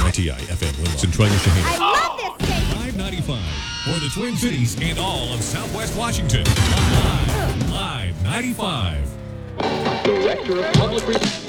WNITI FM Winlock, Centralia, Shaheen. I love this station. 595 for the Twin Cities and all of Southwest Washington. Live 95. Director of Public Relations.